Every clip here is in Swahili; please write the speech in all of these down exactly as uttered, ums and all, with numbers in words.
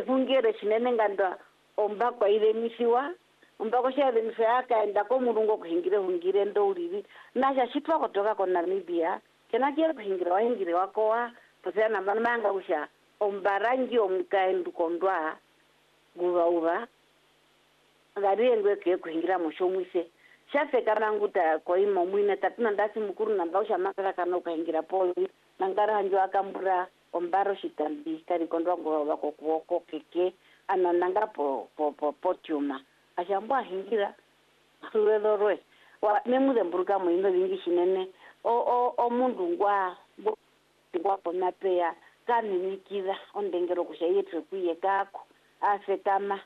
hungere chinene nganda omba kwa ile misiwa omba kwa shia misiwa akaenda ko mulungu kuhingire hungire ndolili nasha chitwa kutoka kwa Namibia kena kile kuhingira wahingire wako wa posea na manga usha ombarangi omkaendu kondwa guva uva ngari ngwe ke kuhingira mushomwise shafe kana nguta kwa imo mwine tatuna ndasi mukuru na bausha makara kana ukahingira poli nangara hanjo akambura ombaro shitambi kari kondwa guva ko kuoko keke ana nanga po po po potiuma ashambwa hingira ruledorwe wa nemuze mburuka muino lingi shinene o o o mundu ngwa ngwa pona peya kani nikiza ondengero kushayetre kuye kako afekama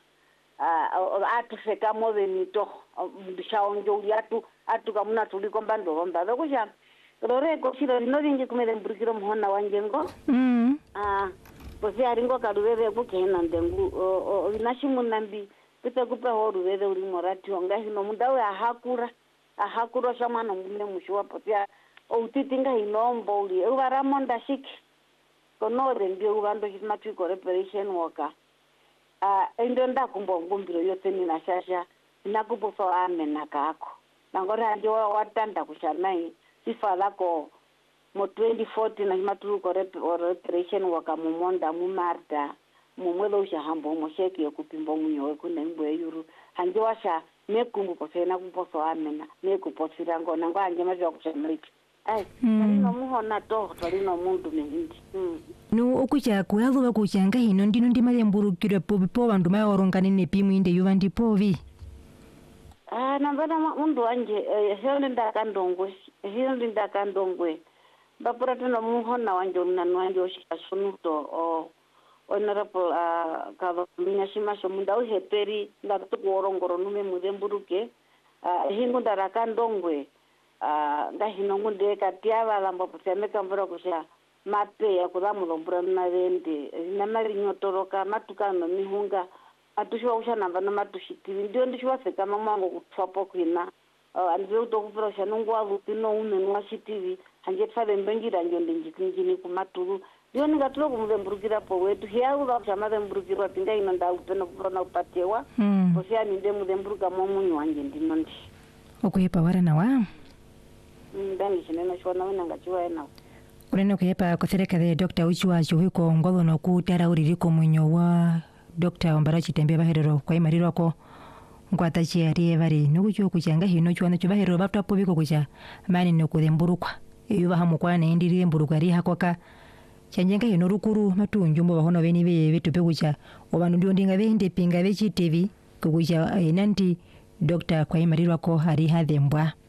a atufeka move mito bishaonjo yatu atuka muna tuliko mbando bomba bekusha rore ko shiro no lingi kumele mburukiro muhona wanjengo mm ah bosi aringo kaluveve kukena ndengu o nashimu nambi pita kupa horu veve uri morati onga hino mundawe ahakura ahakura shamana mune mushuwa potia o utitinga hinombo uri uvaramonda shiki konore ndio uvando hismatu reparation worker ah endo ndakumbo ngumbiro yote nina shasha nakuposo amena kako nangora ndio watanda kushanai sifa lako mo twenty fourteen na hismatu reparation worker mumonda mumarta mumwelo usha hambo mosheki yokupimba munyowe kuna imbo yuru hanje washa mekumbu posena kuposo amena mekuposira ngona nganje mazwa kuchamriki ai no muhona to tolino mundu mehindi mm no okucha kuyazo bakuchanga hino ndino ndimale mburukire pobi po bandu mayorongane nepimu inde yuva ndipovi ah nambana mundu anje hene ndakandongwe hene ndakandongwe bapura tuna muhona wanje unanwanje oshikashunuto o honorable uh, kava minyashima shomunda uheperi ngatu kuorongoro nume mudemburuke uh, hingu ndaraka ndongwe uh, ngahinongu ndeka tiava lambo pusemeka mbura kusha mape ya kula mulombura na vende namali nyotoroka matukano mihunga atushiwa kusha namba na matushitivi ndio ndishiwa seka mamango kutwapo kwina uh, andiwe utokupura sha nungu wa lupino umenu wa shitivi hanje tfale mbengira njo ndinjikinjini kumatulu ndio ningatula kumvemburukira po wetu hiyawu vakushamave mburukirwa pinga ino ndaupeno kupona upatewa mm posia ninde mudemburuka momunyu wanje ndinondi okuyepa warana wa ndangi chineno shona wena ngachiwa ena ureno kuyepa kothereka the Doctor Uchiwa Chuhiko ngolo no kutara uririko munyo wa Doctor Ombara Chitembe baherero kwa imarirwa ko ngwata chiari bari nukucho kuchanga hino chwana cyo baherero baptapo biko kucha mani no kudemburukwa iyo bahamukwana indiri emburukwa ari hakoka chanjenga hino rukuru matunju mbo bahono beni be betupe kucha obandu ndio ndinga bende pinga bechi T V kukucha enanti Doctor kwa imarirwa ko hari hadembwa